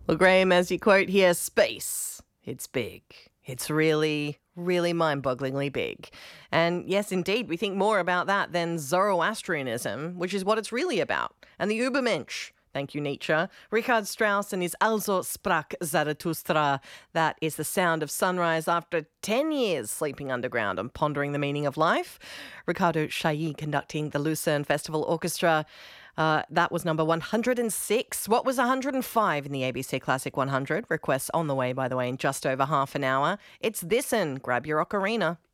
Well, Graham, as you quote here, space, it's big. It's really, really mind-bogglingly big. And yes, indeed, we think more about that than Zoroastrianism, which is what it's really about, and the Übermensch. Thank you, Nietzsche. Richard Strauss and his Also sprach Zarathustra. That is the sound of sunrise after 10 years sleeping underground and pondering the meaning of life. Ricardo Chailly conducting the Lucerne Festival Orchestra. That was number 106. What was 105 in the ABC Classic 100? Requests on the way, by the way, in just over half an hour. It's This'n. Grab your ocarina.